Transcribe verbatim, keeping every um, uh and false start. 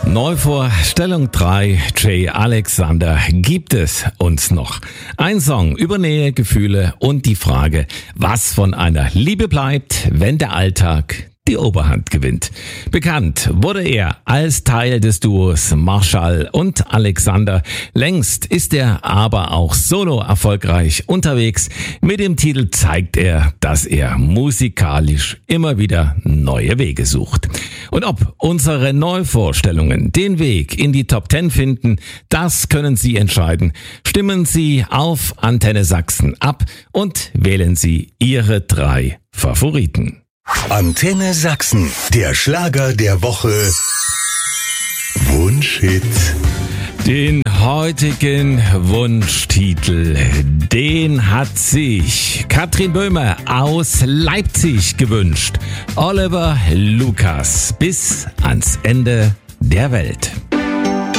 Neuvorstellung drei, Jay Alexander, gibt es uns noch. Ein Song über Nähe, Gefühle und die Frage, was von einer Liebe bleibt, wenn der Alltag die Oberhand gewinnt. Bekannt wurde er als Teil des Duos Marschall und Alexander. Längst ist er aber auch solo erfolgreich unterwegs. Mit dem Titel zeigt er, dass er musikalisch immer wieder neue Wege sucht. Und ob unsere Neuvorstellungen den Weg in die Top Ten finden, das können Sie entscheiden. Stimmen Sie auf Antenne Sachsen ab und wählen Sie Ihre drei Favoriten. Antenne Sachsen, der Schlager der Woche. Wunschhit. Den heutigen Wunschtitel, den hat sich Katrin Böhmer aus Leipzig gewünscht. Oliver Lukas, bis ans Ende der Welt.